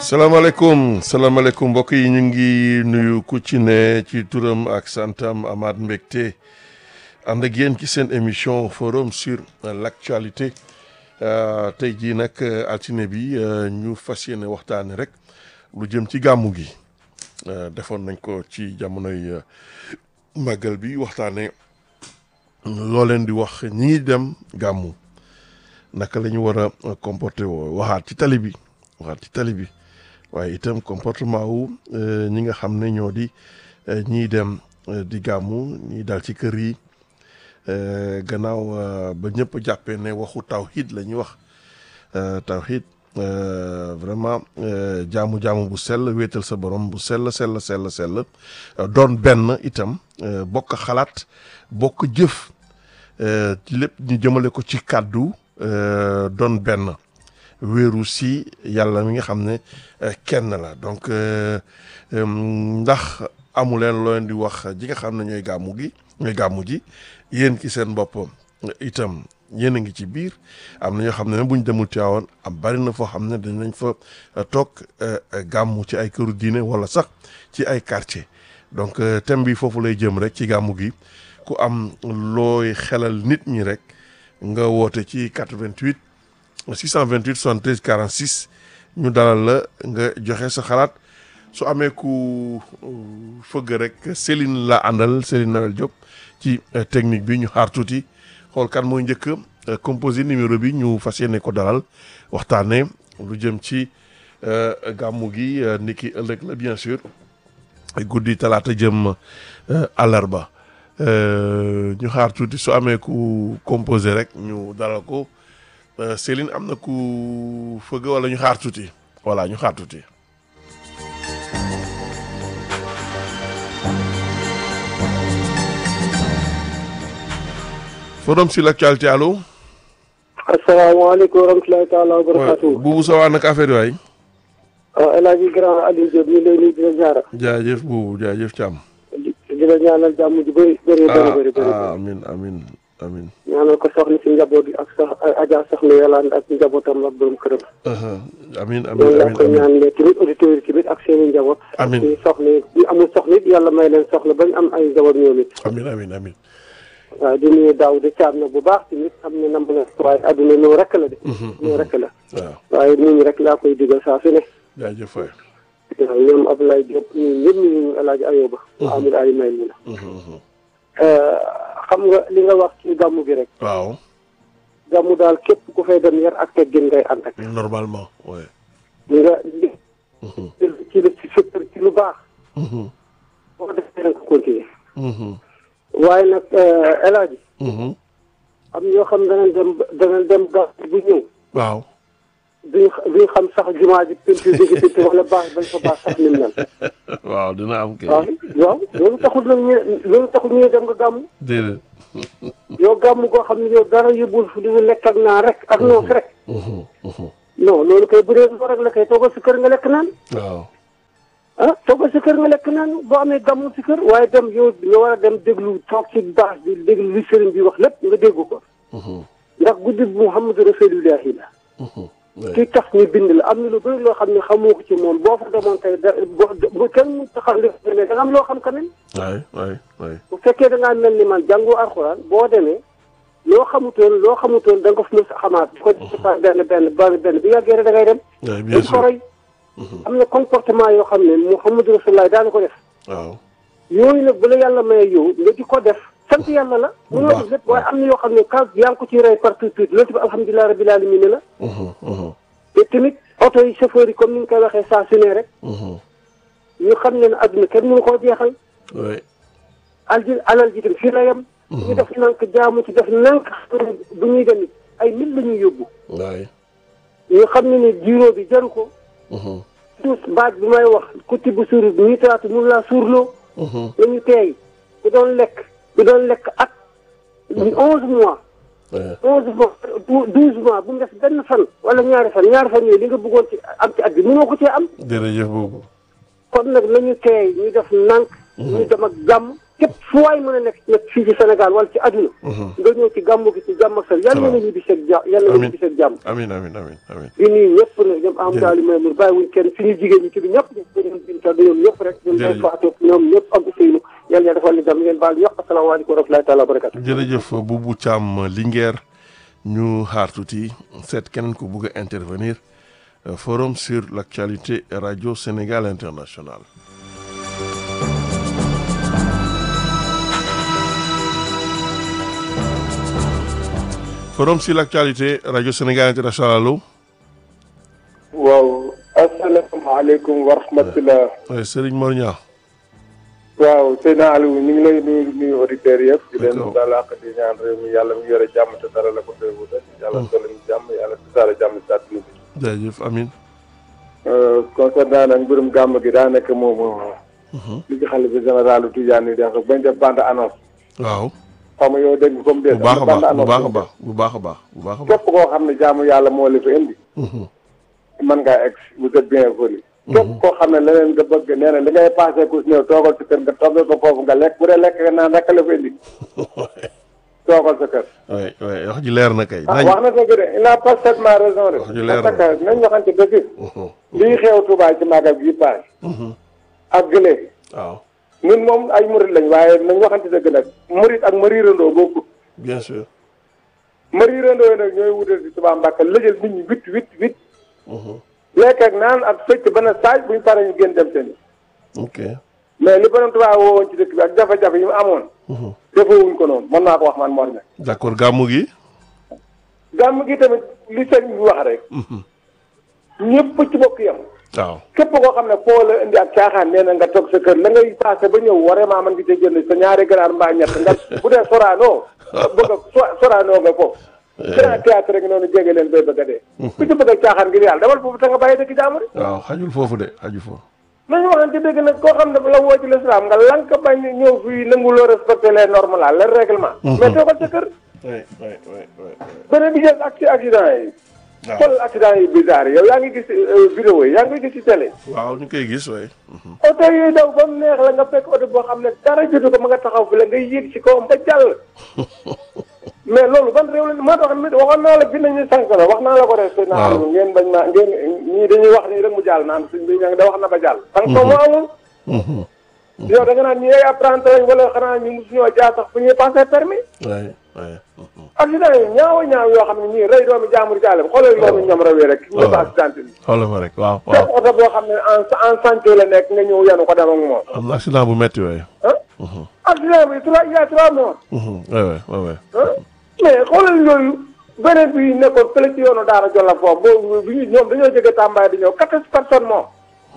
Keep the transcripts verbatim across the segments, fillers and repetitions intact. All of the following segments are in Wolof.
salaamaaleykum salaamaaleykum mbokk yi ñu ngi nuyu ku ci ne ci turam ak santam Amath Mbégte ànd ak yéen ci seen émission forum sur l'actualité tey jii nag altine bi ñu fas yéene waxtaane rek lu jëm ci gàmmu gi defoon nañ ko ci jamonoy màggal bi waxtaane loo leen di wax ñi dem gàmmu naka la ñu war a comporter woo waxaat ci tali bi waxaat ci tali bi waaye itam comportement wu ñi nga xam ne ñoo di ñiy dem di gàmmu ñi dal ci kër yi gannaaw ba ñëpp jàppee ne waxu tawhid la ñuy wax tawhid vraiment jaamu jaamu bu sell wéetal sa borom bu sell sell sell sell doon benn itam bokk xalaat bokk jëf ci lépp ñu jëmale ko ci kàddu doon benn wéeru si yàlla mi nga xam ne kenn la donc ndax amu leen loo leen di wax ji nga xam ne ñooy gàmmu gi ñooy gàmmu ji yéen ki seen bopp itam yéen a ngi ci biir am na ñoo xam ne bu ñu demul Tiwaawan am bari na foo xam ne dinañ fa toog gàmmu ci ay këru diine wala sax ci ay quartier donc thème bi foofu lay jëm rek ci gàmmu gi ku am looy xelal nit ñi rek nga woote ci quatre-vingt-huit six cent vingt-huit soixante-treize quarante-six ñu dalal la nga joxe sa xalaat su amee ku fëgg rek Céline la àndal Céline Noël Diop ci technique bi ñu xaar tuuti xool kan mooy njëkk composé numéro bi ñu fas yéene ko dalal waxtaanee lu jëm ci gàmmu gi niki ëllëg la bien sûr guddi talaata jëm àllarba ñu xaar tuuti su amee ku composé rek ñu dalal ko Céline am na ku fëgg wala ñu xaar tuuti voilà ñu xaar tuuti. forum sur l'actualité allo. asalaamaaleykum wa rahmatulahi taala wa barakaatu. Boubou Sow nag affaire yi waay. El Hadj Grand Aliou Diop ñu lay nuyu di la ziara. jaajëf Boubou jaajëf Thiam. di di la ñaanal jàmm ji bëri bëri bëri bëri bëri. ah amiin amiin amiin. ñaanal ko soxna si njaboot yi ak sax Adja soxna Yolande ak njabootam ak borom këram. amiin amiin amiin amiin ko ñaanalee tamit auditeurs yi tamit ak seen i njaboot. amiin ak soxna yi amul soxna it yàlla may leen soxla bañ am ay njaboot ñoom it. amiin amiin amiin. waaw di nuyu daaw di caab na bu baax tamit xam ne namb na waaye adduna noo rek la de. noo rek la. waaw waaye nit ñi rek laa koy digal saa su ne. jaajëf waay. waaw ñoom Abdoulaye Diop ñun ñëpp ñu ngi El Hadj Ayoba. Amadou Ali may mu na. xam nga li nga wax ci gàmmu gi rek. waaw. gàmmu daal képp ku fay dem yar ak teggin ngay ànd ak. normalement oui. nga li. ci ci ci lu baax. boo defee rek continuer. waaye nag El Hadj. am yoo xam danañ dem danañ dem gàmmu bu ñëw. waaw. duñ duñ xam sax jumaa ji peinture bi ci wala baax bañ fa baax sax ni mu mel. waaw dina am kay. waaw waaw loolu taxul nag ñu loolu taxul ñu dem nga gàmmu. déedéet. yow gàmmu goo xam ne yow dara yóbbul fu di lekk ak naan rek ak noos rek. non loolu kay bu dee loolu rek la kay toogal si kër nga lekk naan. waaw. ah toogal si kër nga lekk naan boo amee gàmmu si kër. waaye dem yow nga war a dem déglu toog ci baax bi déglu li sëriñ bi wax lépp nga déggu ko. ndax guddi bu Muhammadu Rasulullahi la. ki tax ñu bind la am na lu bëri loo xam ne xamoo ko ci moom boo fa demoon tey da boo kenn mu taxaw li ne da nga am loo xam quand même. waay waay waay. bu fekkee da ngaa mel ni man jàngoo alxuraan boo demee loo xamutoon loo xamutoon da nga ko mës a xamaat. ko defar benn benn benn benn bi yàggee rek da ngay dem. waay bien sûr dañ ko roy. am na comportement yoo xam ne Muhammadu Rasulullah daana ko def. waaw. yooyu nag bu la yàlla maye yow nga di ko def sant yàlla la. bu mënoo baax def lépp waaye am na yoo xam ne ka yaa ngi ko ciy rey par tuuti tuuti loolu tamit alhamdulilah rabbil alamin la. te tamit oto yi chauffeur yi comme ni nga koy waxee saa su ne rek. ñu xam ne ne adduna kenn mënu koo jeexal. oui. al ji alal ji tam fii la yem. ñu def nank jaamu ci def nank bu ñuy dem ay mil la ñuy yóbbu. waay. ñu xam ne ne jiiroo bi jaru ko. suuf baat bi may wax ku tibb suur bi ñuy taatu mun laa suurloo. nañu teey ku doon lekk ku doon lekk at. onze mois. onze mois douze mois bu mu def benn fan wala ñaari fan ñaari fan yooyu li nga bëggoon ci am ci at bi mënoo ko cee am. jërëjëf boobu. kon nag nañu teey ñu def nànk. ñu dem ak jàmm képp fu waay mën a nekk nekk fii ci Sénégal wala ci àdduna nga ñëw ci gàmmu gi ci jàmm ak sal yàlla na ñu biseeg jàmm yàlla na ñu biseeg jàmm amiin amiin amiin amiin di nuyu ñëpp nag ñoom am daal may mun bàyyi wuñ kenn suñu jigéen ñi ci bi ñëpp ñoom binta ñoom ñëpp rek ñoom ñooy faatu ñoom ñëpp am Ousseynou yàlla na defal ni jàmm ngeen baal ñëpp asalaamaaleykum wa rahmatulahi taala wa barakatu jërëjëf Boubou Thiam Linguère ñu xaar tuuti seet keneen ko bugg a intervenir forum sur l'actualité Radio Sénégal International. Forum sur l'actualité Radio Sénégal International allo. waaw asalaamaaleykum wa rahmatulah. oui Serigne Mor Niang. waaw Seydina Aliou ñu ngi lay nuyu nuyu auditeurs yëpp. di leen daal ak di ñaan réew mi yàlla mu yore jàmm te dara la ko doy wuute. yàlla dolli ñu jàmm yàlla tasaare jàmm si àdduna bi. jaajëf amiin. concernant nag mbirum gàmm gi daa nekk moom. li nga xale bi général Tidiane yi def bañ def bande annonce. waaw. xam nga yow dégg nga comme déet. bu baax a baax bu baax a baax bu baax a baax bu baax a baax. képp koo xam ne jaamu yàlla moo la fi indi. mën ngaa egg vous êtes bien poli. képp koo xam ne leneen nga bëgg nee na li ngay passé ku si ñëw toogal sa kër nga toggal ko foofu nga lekk bu dee lekk nga naan rek la fi indi. toogal sa kër. oui oui wax ji leer na kay. ah wax na dëgg de il a parfaitement raison de. wax ji leer na parce que nañ waxante dëgg. lii xew Touba ci màggal gi paas. ak gëlee. waaw. ñun moom ay murit lañ waaye nañ waxante dëgg nag murit ak mariirandoo bokkut. bien sûr. mariirandoo yi nag ñooy wutal ci Touba Mbàkke lëjal nit ñi huit huit huit. lekk ak naan ak fecc ba na saaj buñ paree ñu gën dem seen i. ok. mais li borom Touba woowoon ci dëkk bi ak jafe-jafe yi mu amoon. defewuñ ko noonu mën naa ko wax man Mor Niang. d'accord gàmmu gi. gàmm gi tamit li sëñ bi wax rek. ñëpp ci bokk yam. waaw. képp koo xam ne foo la indi ak caaxaan nee na nga toog sa kër la ngay passé ba ñëw vraiment mën nga cee jënd sa ñaari ganaar mbaa ñett nga bu dee Sorano bëgg a Sorano nga foofu. grand théâtre rek noonu jege leen bay bëgg a dee. ku ci bëgg a caaxaan ngir yàlla demal foofu te nga bàyyi dëkk jàmbur. waaw xajul foofu de xajul foofu. nañu waxante dëgg nag koo xam ne la woo ci l'islam nga lank bañ ñëw fii nanguloo respecté les normes là les règlements. mais toogal sa kër. oui oui oui oui. beneen bi jël ak ci accident yi. waaw xool accident yi bizarre yow yaa ngi gis vidéo yi yaa ngi gis ci télé. waaw ñu koy gis waay. oto yooyu daw ba mu neex la nga fekk oto boo xam ne dara jotu ko ma nga taxaw fi la ngay yéeg ci kawam ba jàll. mais loolu ban réew la moo tax waxoon naa la fi nañu sanctionné wax naa la ko rek. waaw naa ngeen bañ ma ngeen ñii dañuy wax nii rek mu jàll naan suñ bi ña da wax na ba jàll. sanction moo amul. yow da nga naan ñi ay apprenti lañ wala xanaa ñu mosuñoo jaar sax fu ñuy passé permis. waay waay. accident yi ñaaw ñaaw yoo xam ne ñii rey doomi jaamur jàllem xoolal yoonu ñoom rawee rek. waaw ñëpp accident bi. xoolal ma rek waaw waaw. fekk oto boo xam ne en en santé la nekk nga ñëw yanu ko dem ak moom. am na accident bu métti waay. ah. accident bi trois il y a trois morts. waay waay waay. mais xoolal yooyu beneen bi nekkoon fële ci yoonu Daara Jolof foofu boobu bi ñu ñoom dañoo jóge Tamba di ñëw quatorze personnes moom.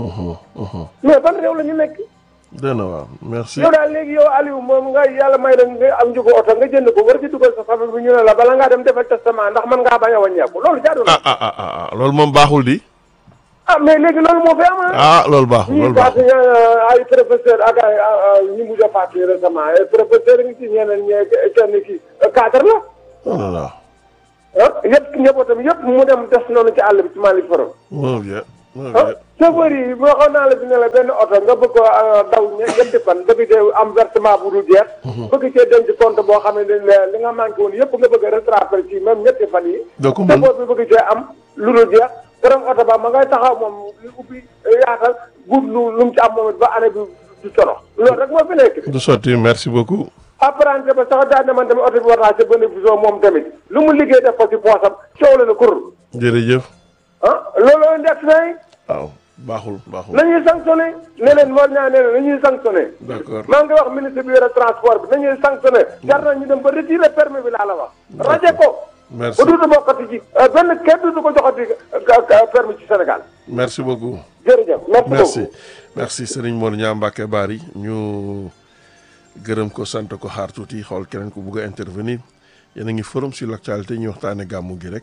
mais ban réew la ñu nekk. dëgg la waaw merci. yow daal léegi yow Aliou moom nga yàlla may la nga am njugu oto nga jënd ko war ci dugal sa famille bi ñu ne la bala ngaa dem defal testament ndax mën ngaa bañ a wàññeeku loolu jaadu na. ah ah ah loolu moom baaxul di. ah mais léegi loolu moo fi am ah loolu baaxul loolu baaxul ñii ay professeur ak ay ñi mujj a fàttali récemment ay professeur ngi ci ñeneen ñee kenn kii cadre la. voilà. ah yëpp njabootam yëpp mu dem des noonu ci àll bi ci Malick Foro. moo bien moo ah bien. chauffeur yi boo xam naa la fi ne la benn oto nga bëgg ko daw ñetti fan bëgg cee am versement bu dul jeex. bëgg cee denc compte boo xam ne li nga manqué woon yëpp nga bëgg a rattraper ci même ñetti fan yi. donc man chauffeur bi bëgg cee am lu dul jeex borom oto ba ma ngay taxaw moom li ubbi yaatal guub lu lu mu ci am moom it ba année bi du sono loolu rek moo fi nekk. du sotti merci beaucoup. apprenti ba sax daan na man tamit oto bi war naa ca bénéfice moom tamit lu mu liggéey def ko ci poosam coow la na kur. jërëjëf. ah looloo indi accident yi. waaw baaxul baaxul. nañuy sanctionné ne leen Mor Niang nee na nañuy sanctionné. d'accord maa ngi wax ministre bi yore transport bi nañuy sanctionné. jar na ñu dem ba retirer permis bi laa la wax. raje ko. merci ba duutu bokkati ci benn kenn duutu ko joxati permis ci Sénégal. merci beaucoup. jërëjëf merci merci beaucoup. merci Serigne Mor Niang Mbacké Bari ñu gërëm ko sant ko xaar tuuti xool keneen ku bugg a intervenir yéen a ngi forum sur l'actualité ñu waxtaane gàmmu gi rek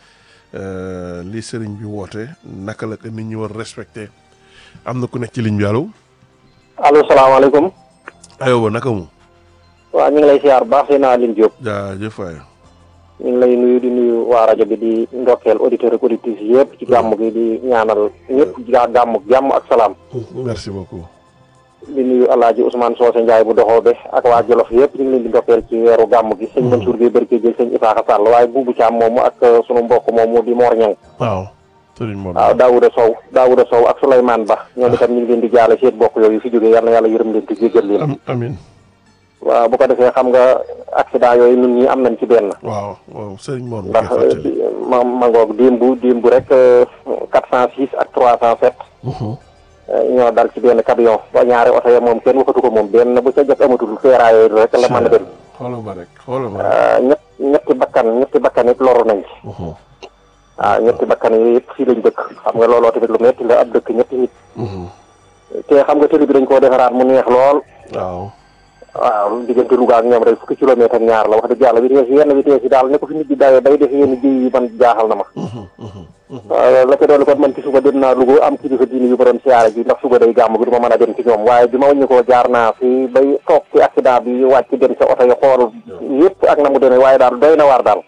li Serigne bi woote naka la ko nit ñi war respecté am na ku nekk ci ligne bi allo. allo salaamaaleykum. aywa naka mu. waaw ñu ngi lay siyaar baax seen Aline Diop. jaajëf waay. ñu ngi lay nuyu di nuyu waa rajo bi di ndokkeel auditeurs ak auditrices yëpp ci gàmm gi di ñaanal ñëpp gaa gàmm jàmm ak salaam. merci beaucoup. di nuyu Alaaji Ousmane Socé Ndiaye bu doxoobe ak waa Jolof yëpp ñu ngi leen di ndokkeel ci weeru gàmm gi sëñ Mansour Gueye barke jël sëñ Isaaxa Sall waaye Buubu Caam moomu ak sunu mbokk moomu di Mor Ñang waaw sëriñ Mor waaw Daouda Sow Daouda Sow ak Souleymane Ba ñoom itam ñu ngi leen di jaale seen bokk yooyu fi jógee yal na yàlla yërëm leen te jéggal leen amiin waaw bu ko defee xam nga accident yooyu ñun ñi am nañ ci benn waaw waaw sëriñ Mor ndax ma ma ngoog démb démb rek quatre cent six ak trois cent sept ñoo dal ci benn camion ba ñaari oto ya moom kenn waxatu ko moom benn bu ca jot amatul feeraay rek la mën a dem xoolal ma rek xoolal ma rek ñett ñetti bakkan ñetti bakkan it loru nañ ci waaw ñetti bakkan yi yëpp fii lañ dëkk xam nga looloo tamit lu metti la ab dëkk ñetti nit te xam nga télé bi dañ koo defaraat mu neex lool waaw waaw diggante Louga ak ñoom rek fukki kilomètre ak ñaar la wax dëgg yàlla vitesse yi yenn vitesse yi daal ne ko fi nit di dawee bay def yenn jiw yi man jaaxal na ma waaw la ko doon kon man ci suba dem naa Louga am kilifa diini yu ma doon siyaare ji ndax suba day gàmm bi du ma mën a dem ci ñoom waaye bi ma wàññi koo jaar naa fi bay toog ci accident bi wàcc dem sa oto yi xool yëpp ak na mu demee waaye daal doy na waar daal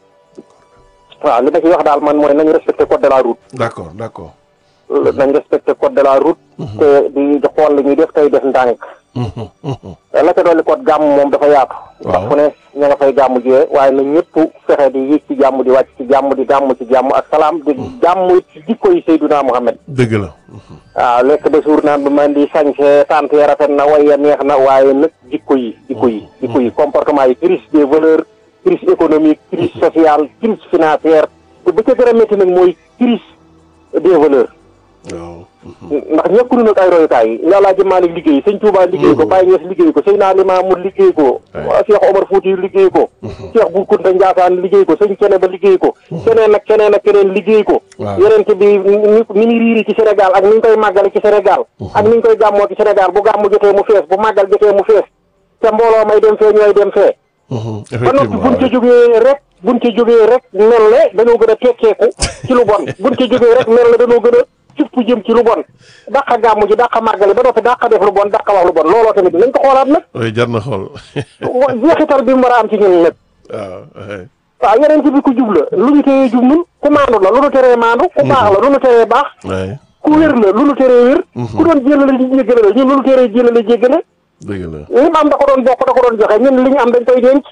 waaw li ma ci wax daal man mooy nañu respecté code de la route d'accord d'accord nañ respecté code de la route te di xool li ñuy def tey def ndànk la ca dolli code gàmm moom dafa yaatu ndax fu ne ña nga fay gàmm jiyee waaye na ñëpp fexe di yéeg ci jàmm di wàcc ci jàmm di gàmm ci jàmm ak salaam di jàmm ci jikko yi Seydina Muhammad dëgg la waaw lekk ba suur naan bi man di sañse tant ya rafet na way ya neex na waaye nag jikko yi jikko yi jikko yi comportement yi crise des valeurs crise économique crise sociale crise financière te ba ca gën a métti nag mooy crise des valeurs waaw ndax ñëkkunu nag ay royukaay yi Yàlla ji Maalik liggéey sëñ Tuubaa liggéey ko Baye Ñas liggéey ko Seydina Limaamu liggéey ko Cheikh Omar Fouti liggéey ko Cheikh Bou Kounta Ndiassane liggéey ko sëñ Kene ba liggéey ko keneen ak keneen ak keneen liggéey ko yeneen ci bi ni muy riiri ci Sénégal ak ni ñu koy màggale ci Sénégal ak ni ñu koy gàmmoo ci Sénégal bu gàmmu jotee mu fees bu màggal jotee mu fees te mbooloo may dem fee ñooy dem fee ba noppi buñ ca jógee rek buñ ca jógee rek mel ne dañoo gën a tekkeeku ci lu bon buñ ca jógee rek mel ne dañoo gën a cipp jëm ci lu bon dàqa gàmmu ji dàqa màggale ba noppi dàqa def lu bon dàqa wax lu bon looloo tamit nañ ko xoolaat nag oui jar na xool jeexital bi mu war a am ci ñun nag waaw waaw yeneen ci bi ku jub la lu ñu teree jub nun ku maandu la lu ñu teree maandu ku baax la lu ñu teree baax ku wér la lu ñu teree wér ku doon jëlale di jéggale la ñun lu ñu teree jëlale jéggale dëgg la li mu am da ko doon bokk da ko doon joxe ñun li ñu am dañ koy denc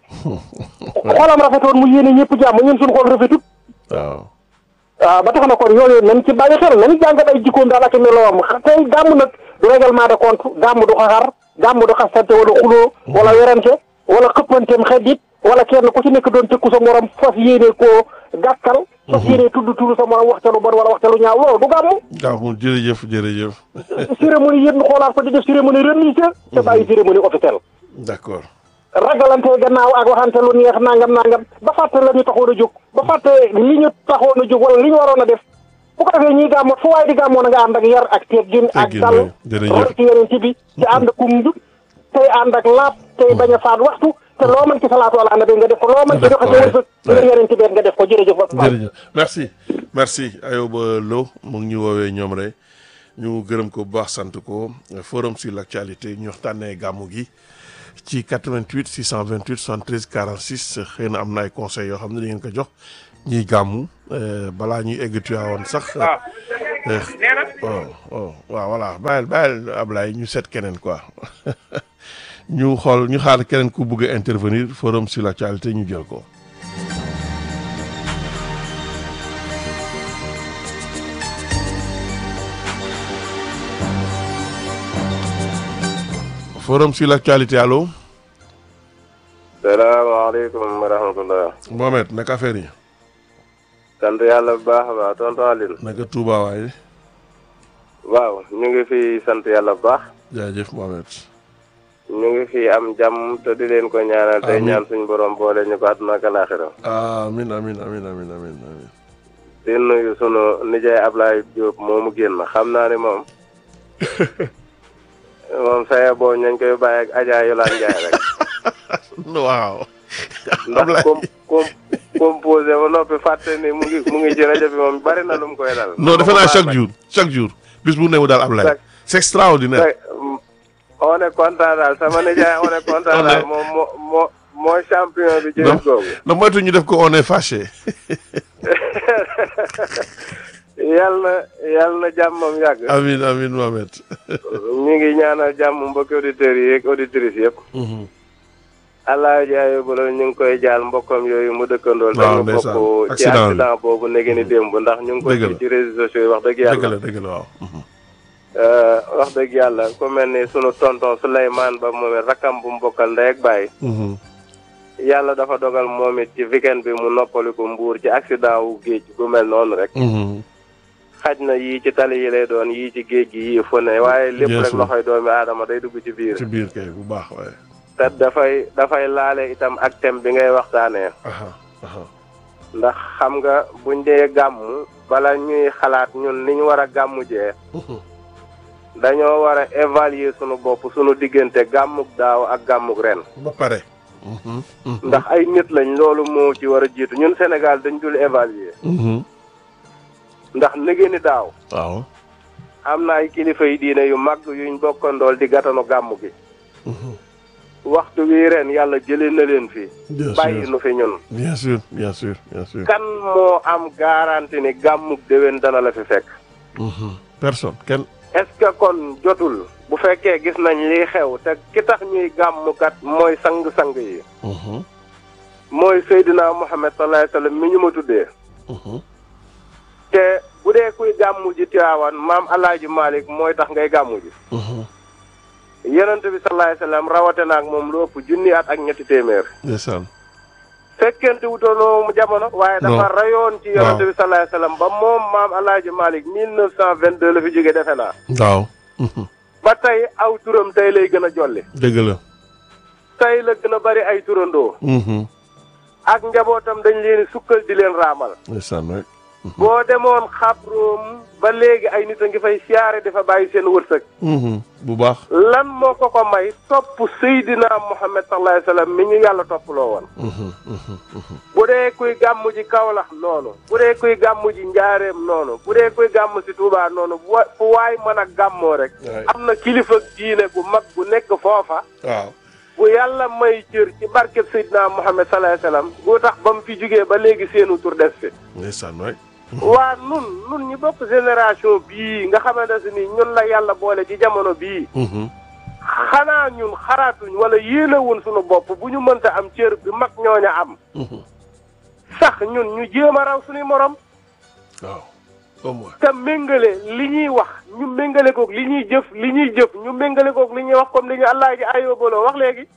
xolam rafetoon mu yéene ñëpp jàmm ñun suñu xool rafetut waaw waaw ba tax na kon yooyu nañ ci bàyyi xel nañ jàngat ay jikkoom daal ak meloom tey gàmm nag du règlement de compte gàmm du xaxar gàmm du xastante wala xuloo wala werante wala xëppanteem xeddit wala kenn ku ci nekk doon tëkku sa morom fas yéene koo gàkkal fas yéene tudd tudd sa morom wax ca lu bon wala wax ca lu ñaaw loolu du gàmm gàmm jërëjëf jërëjëf cérémonie yéen xoolaat ko di def cérémonie religieuse te bàyyi cérémonie officielle d'accord ragalante gannaaw ak waxante lu neex nangam nangam ba fàtte la ñu taxoon a jóg ba fàtte li ñu taxoon a jóg wala li ñu waroon a def bu ko defee ñuy gàmmoo fu waaye di gàmmoo na nga ànd ak yar ak teggin ak dal roy ci yeneen ci bi ci ànd ak kum njub tey ànd ak laab tey bañ a faat waxtu te loo mën ci salaatu ala nabi nga def ko loo mën ci joxe sa wërsëg nga yeneen ci beet nga def ko jërëjëf jërëjëf merci merci Ayoba Lo mu ngi ñu woowee ñoom rek ñu gërëm ko bu baax sant ko forum sur l'actualité ñu waxtaanee gàmmu gi ci quatre-vingt-huit six cent vingt-huit soixante-treize quarante-six xëy na am na ay conseils yoo xam ne da ngeen ko jox ñiy gàmmu balaa ñuy egg Tiwaawan sax. waaw oh waaw voilà bàyyil bàyyil Ablaye ñu seet keneen quoi ñu xool ñu xaar keneen ku bëgg a intervenir forum sur l'actualité ñu jël ko. forum sur l'actualité allo. salaamaaleykum wa rahmatulah. Mohamed naka affaire yi. sant yàlla bu baax a baax tonton Aline. naka Touba waaye. waaw ñu ngi fi sant yàlla bu baax. jaajëf Mohamed. ñu ngi fi am jàmm te di leen ko ñaanal. tey ñaan suñu borom boole ñu ko àdduna ak alaaxira. amiin amiin amiin amiin amiin amiin. di nuyu sunu nijaay Ablaye Diop moomu génn xam naa ne moom. moom saye boo ñañ koy bàyyi ak Adja Yolande Ndiaye rek. waaw. ndax com com composé ba noppi fàtte ni mu ngi mu ngi ci rajo bi moom bari na lu mu koy dal. non defe naa chaque jour chaque jour bis bu newu daal Ablaye. c'est extraordinaire. on est content daal sama nijaay on est content daal moom moo moo moo champion bi. jërëjëf googu na moytu ñu def ko on est fâché. yal na yal na jàmmam yàgg. amin amin Mohamed. ñu ngi ñaanal jàmm mbokki auditeurs yi ak auditrices yëpp. Alaaji Ayuba la ñu ngi koy jaal mbokkam yooyu mu dëkkandool. waaw dañu bokk ci accident boobu nekk ni démb ndax ñu ngi koy ci ci réseaux sociaux yi wax dëgg yàlla. dëgg la dëgg la waaw. wax dëgg yàlla ku mel ni sunu tonton Souleymane Ba moom it rakkam bu mbokkal ndey ak baay. yàlla dafa dogal moom it ci weekend bi mu noppaliku Mbuur ci accident wu géej gu mel noonu rek. xaj na yii ci tali yi lay doon yii ci géej gi yii fu ne waaye lépp rek loxoy doomi aadama day dugg ci biir. ci biir kay bu baax waaye. te dafay dafay laale itam ak thème bi ngay waxtaanee. ndax xam nga buñ dee gàmm bala ñuy xalaat ñun ni ñu war a gàmmu jee. dañoo war a évaluer sunu bopp sunu diggante gàmmuk daaw ak gàmmuk ren. ba pare. ndax ay nit lañ loolu moo ci war a jiitu ñun Sénégal dañ dul évaluer. ndax nëgë ni daaw. waaw. am na ay kilifa yi diine yu mag yuñ bokkandool di gàttanu gàmm gi. waxtu wi ren yàlla jëlee na leen fi. bàyyi nu fi ñun. bien sûr bien sûr bien sûr. kan moo am garantie ni gàmmuk déwén dana la fi fekk. personne kenn. est-ce que kon jotul bu fekkee gis nañ liy xew te ki tax ñuy gàmmkat mooy sang-sang yi. mooy Seydina Muhammad sallallahu alayhi wa sallam mi ñu ma tuddee. te bu dee kuy gàmmu ji Tiwaawan maam Alaaji Malick mooy tax ngay gàmmu ji. Yonent bi sallallahu alayhi wa sallam rawate na ak moom lu ëpp junni at ak ñetti téeméer. ndeysaan. fekkente wutoonoo mu jamono. waaye dafa rayoon ci Yonent bi sallallahu alayhi wa sallam ba moom maam Alaaji Malick mille neuf cent vingt-deux la fi jóge defe naa. waaw. ba tey aw turam tey lay gën a jolli. dëgg la. tey la gën a bari ay turandoo. ak njabootam dañ leen sukkal di leen raamal. ndeysaan rek. boo demoon xabroom ba léegi ay nit a ngi fay siyaare dafa bàyyi seen wërsëg. bu baax. lan moo ko ko may topp Seydina Muhammad sallallahu alayhi wa sallam mi ñu yàlla toppaloo woon. bu dee kuy gàmm ji Kaolack noonu. bu dee kuy gàmm ji Njaareem noonu. bu dee kuy gàmm si Touba noonu bu fu waay mën a gàmmoo rek. am na kilifa diine gu mag gu nekk foofa. waaw. bu yàlla may cër ci barkeb Seydina Muhammad sallallahu alayhi wa sallam bu tax ba mu fi jugee ba léegi seenu tur des fi. ndeysaan waay. waa nun nun ñi bokk génération bii nga xamante ni ñun la yàlla boole ci jamono bii. xanaa ñun xaraatuñ wala yéenewuñ sunu bopp bu ñu mënta am cër bi mag ñooña am. sax ñun ñu jéem a raw suñuy morom. waaw. te méngale li ñuy wax ñu méngale koog li ñuy jëf li ñuy jëf ñu méngale koog li ñuy wax comme li ñu Alaaji Ayuba Lo wax léegi.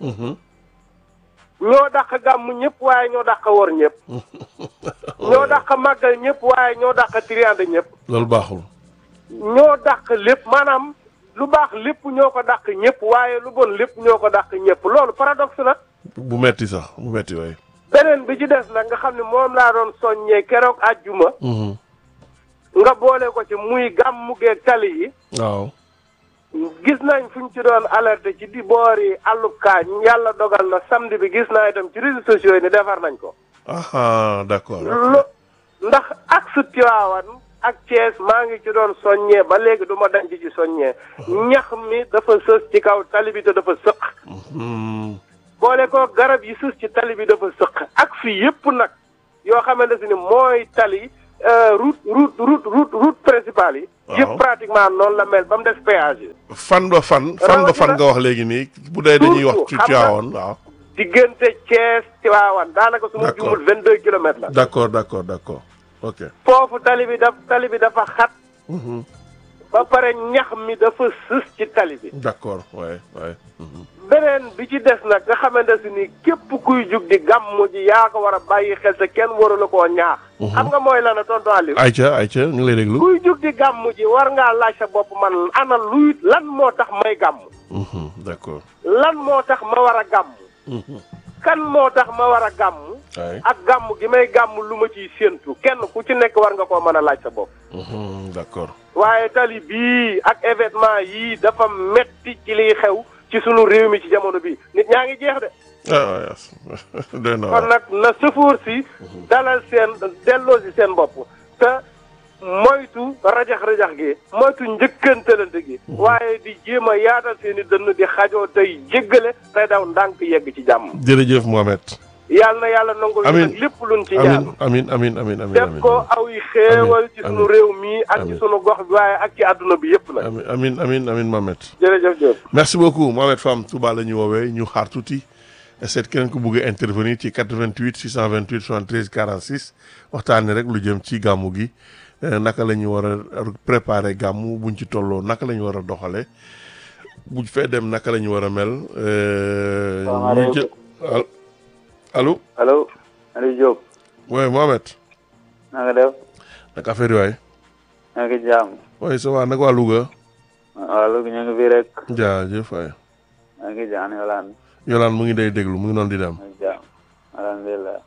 ñoo dàq gàmm ñëpp waaye ñoo dàq wor ñëpp. ñoo dàq màggal ñëpp waaye ñoo dàq triande ñëpp. loolu baaxul. ñoo dàq lépp maanaam lu baax lépp ñoo ko dàq ñëpp waaye lu bon lépp ñoo ko dàq ñëpp loolu paradoxe la. bu metti sax bu metti waaye. beneen bi ci des nag nga xam ne moom laa doon soññee keroog àjjuma. nga boole ko ci muy gàmmu geeg tali yi. waaw. gis nañ fu ñu ci doon alerté ci di boori àllub kaañ yàlla dogal na samedi bi gis naa itam ci réseaux sociaux yi ni defar nañ ko. ah d'accord. lo ndax ak su Tiwaawan ak Thiès maa ngi ci doon soññee ba léegi du ma dañ ci ci soññee. ñax mi dafa sës ci kaw tali bi te dafa sëq. boole ko garab yi sës ci tali bi dafa sëq ak fii yëpp nag yoo xamante ni mooy tali. route route route route route principale yi. yëpp pratiquement noonu la mel ba mu def péage yi. fan ba fan. fan ba fan nga wax léegi nii. bu dee dañuy wax ci Tivaouane waaw. diggante Thiès Tivaouane daanaka su ma juumul vingt deux kilomètres la. d' accord d' accord d' accord ok. foofu tali bi daf tali bi dafa xat. ba pare ñax mi dafa sës ci tali bi. d' accord waay waay. beneen bi ci des nag nga xamante si ni képp kuy jug di gàmmu ji yaa ko war a bàyyi xel te kenn waru la koo ñaax. xam nga mooy lan la tonton Aliou. ayca ayca ñu ngi lay déglu. kuy jug di gàmmu ji war ngaa laaj sa bopp man ana luy lan moo tax may gàmmu. d' accord. lan moo tax ma war a gàmmu. kan moo tax ma war a gàmmu. ak gàmmu gi may gàmmu lu ma ciy séentu kenn ku ci nekk war nga koo mën a laaj sa bopp. d' accord. waaye tali bii ak événement yii dafa metti ci liy xew. ci sunu réew mi ci jamono bi nit ñaa ngi jeex de. ah kon nag na sëfoor si. dalal seen delloo si seen bopp. te moytu rajax rajax gi moytu njëkkantalante gi. waaye di jéem a yaatal seen i dënn di xajoo tey jéggale tey daw ndànk yegg ci jàmm. jërëjëf Mohamed. yàlla na yàlla nangul ñu nag lépp luñ ci ñaan amin amin amin amin def ko aw yi xéewal ci sunu réew mi ak ci sunu gox bi waaye ak ci àdduna bi yëpp la amin amin amin Mohamed jërëjëf Diop merci beaucoup Mohamed Fam Touba la ñu woowee ñu xaar tuuti seet keneen ku bëgg a intervenir ci quatre-vingt-huit six cent vingt-huit soixante-treize quarante-six waxtaanee rek lu jëm ci gàmmu gi naka la ñu war a préparer gàmmu buñ ci tolloo naka la ñu war a doxalee buñ fee dem naka la ñu war a mel. ñu jë allo. allo Aliou Diop. oui Mohamed. na nga def. naka affaire yi waay. na nga jàmm. oui ça va naka waa Louga. waa Louga ñu ngi fi rek. jaajëf waay. na nga jàmm Yolande. Yolande mu ngi day déglu mu ngi noonu di dem. na nga jàmm alhamdulilah.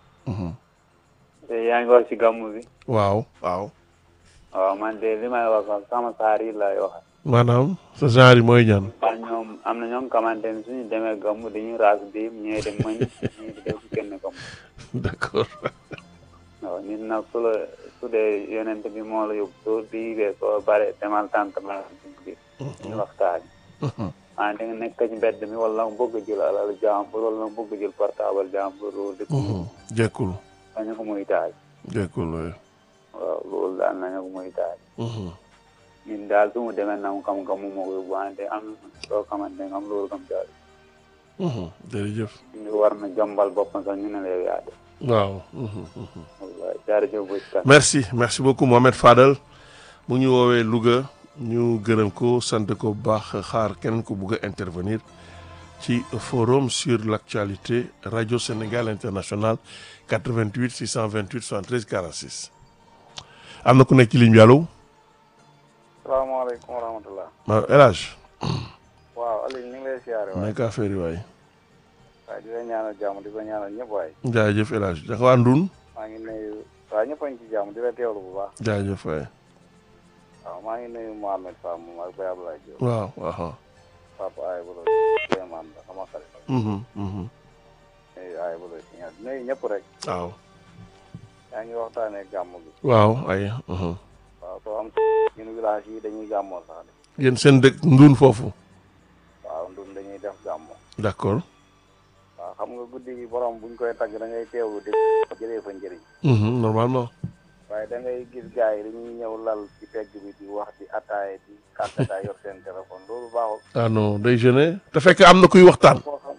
te yaa ngi wax ci gàmmu bi. waaw waaw. waaw man de li may wax sama saar yi laay wax. maanaam sa genre yi mooy ñaan. waaw ñoom am na ñoom xamante ne suñu demee gàmmu dañuy raas bi ñee dem mañ ñii di def kenn gàmmu. d'accord. waaw nit nag su la su dee yonent bi moo la yóbbu soo diigee soo bare demal tànt ma bi ñu waxtaan. ah da nga nekk ci mbedd mi wala nga bëgg a jël alal jàmbur wala nga bëgg a jël portable jàmbur loolu dëkk. jekkul. nañu ko muy taaj. jekkul waay. waaw loolu daal nañu ko muy taaj. ñun daal su mu demee na mu xam-xam mu ma koy wante am soo xamante ne am loolu kam daal. jërëjëf. ñu war na jombal boppam sax ñu ne la yow yaa def. waaw. waaw jaarëjëf Bouchka. merci merci beaucoup Mohamed Fadel mu ñu woowee Louga ñu gërëm ko sant ko bu baax xaar keneen ko bugg a intervenir ci forum sur l'actualité Radio Sénégal International quatre-vingt-huit six cent vingt-huit soixante-treize quarante-six. am na ku nekk ci ligne bi allo. salaamaaleykum wa rahmatulah. waaw El Hadj. waaw Aliou ñu ngi lay siyaare waay. nekk affaire yi waay. waaye di la ñaanal jàmm di ko ñaanal ñëpp waay. jaajëf El Hadj dafa waa Ndun. maa ngi nuyu waaw ñëpp a ngi ci jàmm di la teewlu bu baax. jaajëf waay. waaw maa ngi nuyu Mohamed Fall moom ak Baye Abdoulaye Diop. waaw waaw. papa ay bu la Souleymane la sama xarit. nuyu ay bu la si ñaar nuyu ñëpp rek. waaw. yaa ngi waxtaanee gàmm gi. waaw ay. waaw soo am ñun village yi dañuy gàmmoo sax de. yéen seen dëkk Ndun foofu. waaw ndun dañuy def gàmmoo. d'accord. waaw xam nga guddi gi borom buñ koy tagg da ngay teewlu di jëlee fa njëriñ. normalement. waaye da ngay gis gars yi dañuy ñëw lal ci pegg bi di wax di attaaye di kàkkataay yor seen téléphone loolu baaxul. ah non day gêné te fekk am na kuy waxtaan.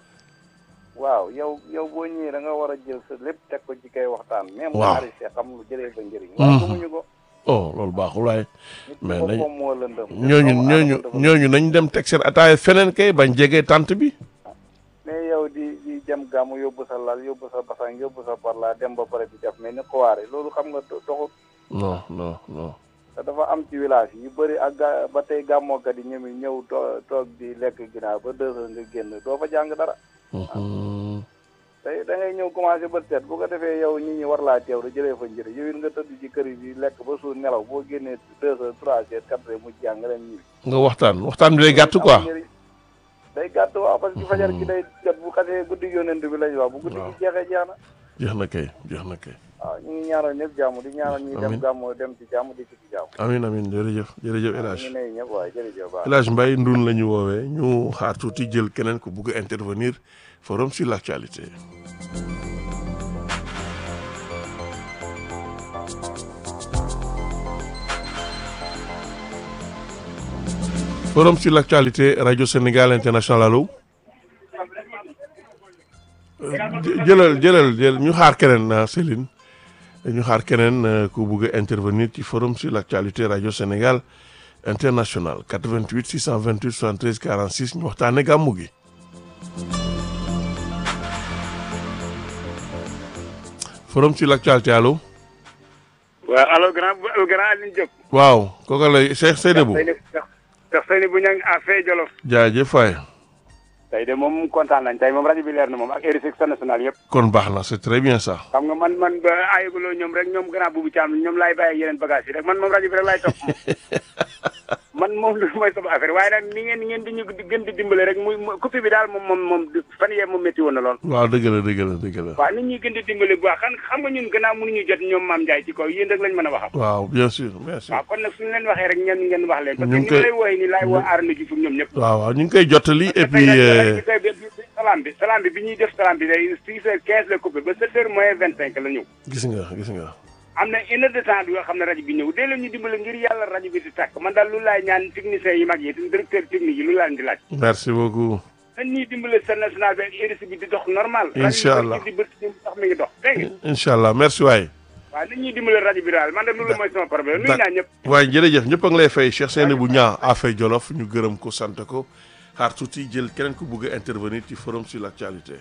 waaw yow yow boo ñëwee da nga war a jël sa lépp teg ko ci kay waxtaan. même waaw ñaari see xam lu jëlee fa njëriñ. waaye gëmuñu ko. oh loolu baaxul waaye. mais nañ nit moo lëndëm. ñooñu ñooñu ñooñu nañ dem teg seen ataaya feneen kay bañ jege tànt bi. mais yow di di dem gàmmu yóbbu sa lal yóbbu sa basang yóbbu sa parla dem ba pare di def mais ni ko waare loolu xam nga doxul. non non non. te dafa am ci village yu bëri ak ga ba tey gàmmookat yi ñoom ñëw toog di lekk ginaar ba deux heures nga génn doo fa jàng dara. tey da ngay ñëw commencé ba seet bu ko defee yow nit ñi war laa teew da jëlee fa njëriñ yow it nga tëdd ci kër yi di lekk ba suur nelaw boo génnee deux heures trois heures quatre heures mu jàng nga leen ñibbi. nga waxtaan waxtaan bi day gàtt quoi. day gàtt waaw parce que fajar gi day jot bu xasee guddi yonent bi lañ wax bu guddi gi jeexee jeex na. jeex na kay jeex na kay. waaw ñu ngi ñaanal ñëpp jàmm di ñaanal ñuy dem gàmmu dem ci jàmm di ci ci jàmm. amiin amiin jërëjëf jërëjëf El Hadj. ñu nuyu ñëpp waaye jërëjëf baax. El Hadj Mbaye Ndun la ñu woowee ñu xaar tuuti jël keneen ku bugg a intervenir forum sur l'actualité. forum sur l'actualité Radio Sénégal International allo. jëlal jëlal jël ñu xaar keneen Céline ñu xaar keneen ku bugg a intervenir ci forum sur l'actualité Radio Sénégal International quatre-vingt-huit six cent vingt-huit soixante-treize quarante-six ñu waxtaane gàmmu gi. forum sur l'actualité allo. waaw allo grand grand Alioune Diop. waaw kooku lay Cheikh Seynabou. Cheikh Seynabou ña ngi affaire Jolof. jaajëf waay. tey de moom kontaan nañ tey moom rajo bi leer na moom ak R F I national yëpp. kon baax na c'est très bien ça. xam nga man man ba ayibuloo ñoom rek ñoom grand buubu Thiam ñoom laay bàyyi ak yeneen bagage yi rek man moom rajo bi rek laay topp man moom lu mooy sama affaire waaye nag ni ngeen ni ngeen di ñu gën di dimbale rek muy coupé bi daal moom moom moom fan yee moom métti woon na lool. waaw dëgg la dëgg la dëgg la. waaw nit ñi gën di dimbale bu baax xam xam nga ñun gannaaw mënuñu jot ñoom Mame Ndiaye ci kaw yéen rek lañ mën a waxam. waaw bien sûr bien sûr. waaw kon nag suñu leen waxee rek ngeen ngeen wax leen. ñu ngi parce que koy ni ma lay wooyee nii laay woo aar na ji fu ñoom ñëpp. waaw waaw ñu ngi koy jottali et puis. salaam bi salaam bi bi ñuy def salaam bi day six heures quinze la coupé ba sept heures moins vingt cinq la ñëw. gis nga gis nga. am na une heure de temps yoo xam ne rajo bi ñëw dee la ñu dimbale ngir yàlla rajo bi di tàkk man daal lu laay ñaan techniciens yi mag yi directeur technique yi lu laa leen di laaj. merci beaucoup. nañ ñuy dimbale sa national bi ak R S I bi di dox normal. incha allah rajo bi di dox mi ngi dox dégg nga. incha allah merci waay. waaw nañ ñuy dimbale rajo bi daal man de loolu mooy sama problème nuyu naa ñëpp. waaye jërëjëf ñëpp a ngi lay fay Cheikh Seynabou Niang Affe Jolof ñu gërëm ko sant ko xaar tuuti jël keneen ku bëgg a intervenir ci forum sur l'actualité.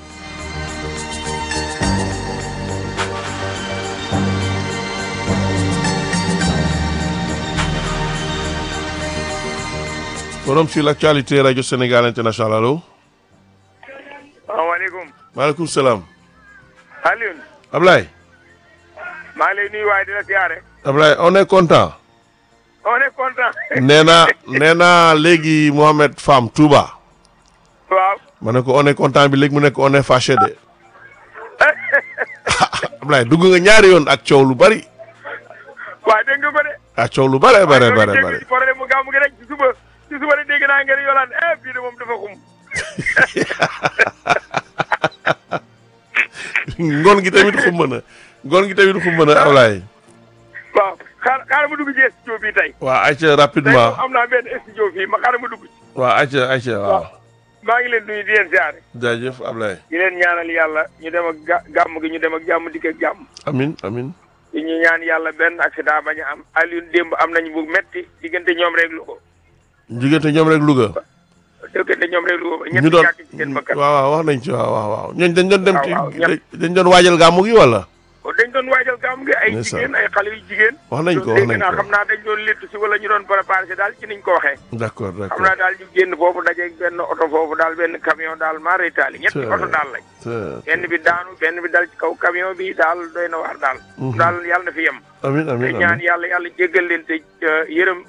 forum sur l'actualité rajo Sénégal international allo. salaamaaleykum. maaleykum salaam. Alioune. Ablaye. maa ngi lay nuyu waaye di la siyaare. Ablaye on est content. on est content. nee naa nee naa léegi Mohamed Fam Touba. waaw. ma ne ko on est content bi léegi mu nekk on est fâché de. Ablaye dugg nga ñaari yoon ak coow lu bari. waaw dégg nga ko de. ak coow lu bare bare bare bare. waaye problème mu gàmmu gi rek ci suba ci suba de dégg naa ngeen yolaan eh bii de moom dafa xum. ngoon gi tamit xumb na ngoon gi tamit xumb na Ablaye. waaw xaar xaaral ma dugg ci studio bi tey. waaw ayca rapidement tey am naa benn studio fii ma xaaral ma dugg ci. waaw ayca ayca waaw. maa ngi leen nuyu di leen siyaare. jaajëf Ablaye. di leen ñaanal yàlla ñu dem ak ga gàmm gi ñu dem ak jàmm dikk ak jàmm. amin amin di ñu ñaan yàlla benn accident bañ a am Alioune démb am nañu bu metti diggante ñoom rek lu ko. diggante ñoom rek Louga. diggante ñoom rek lu ko. ñu doon ñett ñàkk ci seen bakkan. waaw waaw wax nañ ci waaw waaw waaw ñooñu dañ doon dem ci waaw waaw dañ doon waajal gàmmu gi wala. dañ doon waajal gàmm gi ay ndeysaan. jigéen ay xale yu jigéen. wax nañ ko wax nañ dégg naa ko xam naa dañ doon léttu si wala ñu doon préparé si daal ci niñ ko waxee. d'accord xam d'accord naa daal ñu génn foofu dajeeg benn oto foofu daal benn camion daal maa reytaali ñetti oto daal lañ. benn bi daanu benn bi dal ci kaw camion bi daal doy na waar daal. daal yàlla na fi yem. amin te amin ñaan amin yàlla yàlla jéggal leen te yërëm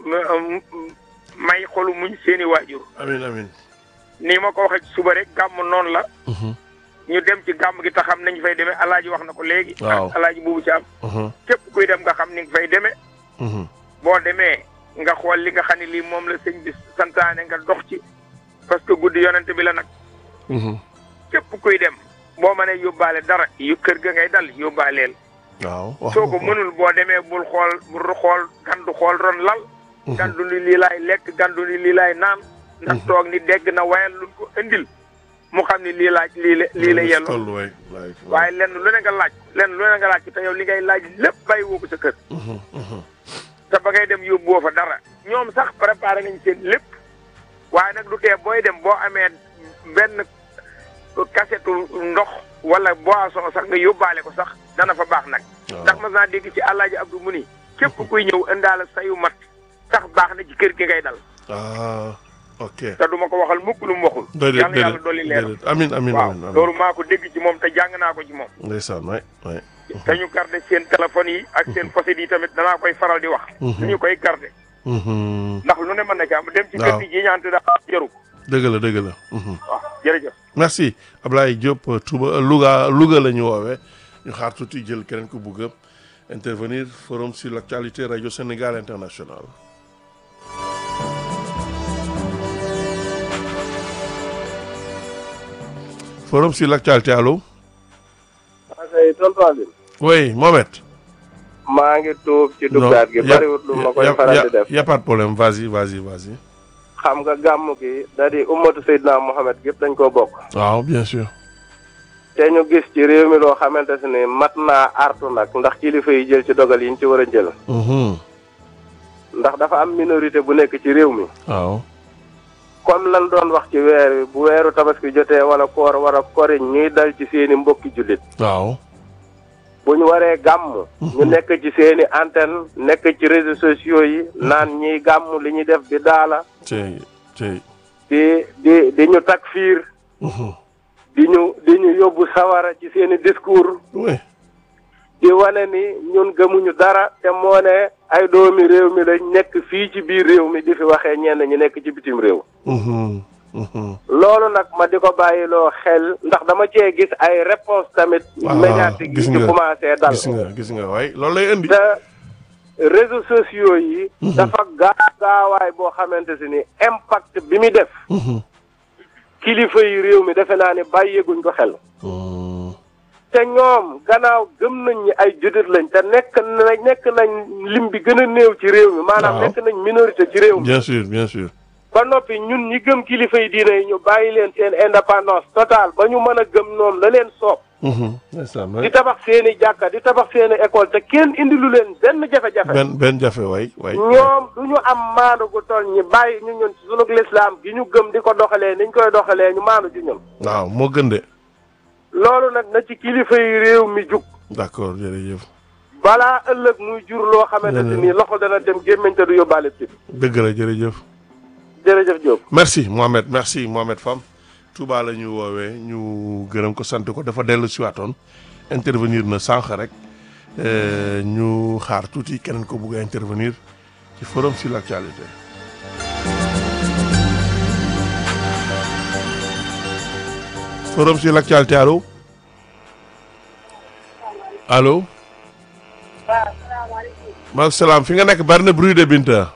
may xolu muñ seeni waajur. amin amin nii ma ko waxee ci suba rek gàmm noonu la. ñu dem ci gàmm gi te xam nañ fay demee alaaji wax na ko léegi. waaw alaaji buubu ci am. képp kuy dem nga xam ni nga fay demee. boo demee nga xool li nga xam ne lii moom la sëñ bi santaane nga dox ci parce que guddi yonent bi la nag. képp kuy dem boo mënee yóbbaale dara yu kër ga ngay dal yóbbaaleel. waaw wax soo ko mënul boo demee bul xool bul xool gandu xool ron lal. gandu ni lii laay lekk gandu ni lii laay naan. ndax toog ni dégg na wayal luñ ko indil mu xam ni lii laaj lii la lii la yelloo waaye lenn lu ne nga laaj lenn lu ne nga laaj te yow li ngay laaj lépp bàyyi woo ko sa kër. te ba ngay dem yóbbuwoo fa dara ñoom sax préparé nañ seen lépp waaye nag du tee booy dem boo amee benn kasetu ndox wala boisson sax nga yóbbaale ko sax dana fa baax nag. ndax mas naa dégg ci Alaaji Abdou mu ni képp kuy ñëw indaale sayu mat sax baax na ci kër gi ngay dal. ah ok te du ma ko waxal mukk lu mu waxul. déedéet yàlla yàlla dolli leer amin amin waaw amin loolu maa ko dégg ci moom te jàng naa ko ci moom. ndeysaan waay waay te ñu garder seen téléphone yi ak seen pochette yi tamit danaa koy faral di wax. ñu koy garder. ndax lu ne mën na ci am dem ci kër gi ji ñaante daal jaru ko. dëgg la dëgg la. waaw jërëjëf. merci Ablaye Diop Touba Louga Louga la ñu woowee ñu xaar tuuti jël keneen ku bugg a intervenir forum sur l'actualité radio Sénégal international. forum sur l'actualité allo. akay tonton Alioune. oui Mohamed. maa ngi tuub ci duggaat gi bariwut lu ma koy faral di def. y a pas de problème vas-y vas-y vas-y. xam nga gàmm gi da di ummatu Seydina Mohamed gépp dañ koo bokk. waaw bien sûr. te ñu gis ci réew mi loo xamante ne mat naa artu nag ndax kilifa yi jël ci dogal yi ñu ci war a jël. ndax dafa am minorité bu nekk ci réew mi. waaw. comme lan doon wax ci weer wi bu weeru tabaski jotee wala koor war a koriñ ñuy dal ci seeni mbokki jullit. waaw. bu ñu waree gàmm. ñu nekk ci seeni antenne nekk ci réseaux sociaux yi naan ñiy gàmm li ñuy def di daala. tey tey. di di di ñu takfiir. di ñu di ñu yóbbu sawara ci seeni discours. oui. di wane ni ñun gëmuñu dara te moo ne ay doomi réew mi lañ nekk fii ci biir réew mi di fi waxee ñenn ñi nekk ci bitim réew. loolu nag ma di ko bàyyiloo xel ndax dama cee gis ay réponse tamit. médiatique yi ci commencé dal. gis nga gis nga waay loolu lay indi. te réseaux sociaux yi. dafa gaaw gaawaay boo xamante si ni impact bi muy def. kilifa yi réew mi defe naa ne bàyyeeguñ ko xel. te ñoom gannaaw gëm nañ ñi ay juddit lañ te nekk na nekk nañ lim bi gën a néew ci réew mi. maanaam nekk nañ minorité ci réew mi. bien sûr bien sûr. ba noppi ñun ñi gëm kilifa yi diine yi ñu bàyyi leen seen indépendance totale ba ñu mën a gëm ñoom la leen soob. di tabax seen i jàkka di tabax seen i école te kenn indi lu leen benn jafe-jafe. benn benn jafe waay waay. ñoom du ñu am maandu gu toll ñi bàyyi ñu ñun ci sunu lislaam gi ñu gëm di ko doxalee ni ñu koy doxalee ñu maandu ci ñun. waaw moo gën de. loolu nag na ci kilifa yi réew mi jug. d'accord jërëjëf. balaa ëllëg muy jur loo xamante ne nii loxo dana dem gémmiñ te du yóbbaale ci. dëgg la jërëjëf. jërëjëf Diop. merci Mohamed merci Mohamed Fam Touba la ñu woowee ñu gërëm ko sant ko dafa dellu si waatoon intervenir na sànq rek ñu xaar tuuti keneen ko bugg a intervenir ci forum sur l'actualité. forum sur l'actualité allo allo. waaw salaamaaleykum. maaleykum salaam fi nga nekk bari na bruit de Binta.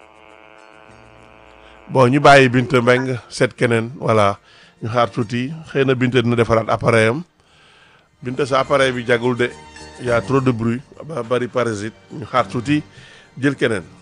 bon ñu bàyyi Binta Mbengue seet keneen voilà ñu xaar tuuti xëy na Binta dina defaraat appareil am Binta sa appareil bi jagul de y a trop de bruit ba bari parasite ñu xaar tuuti jël keneen.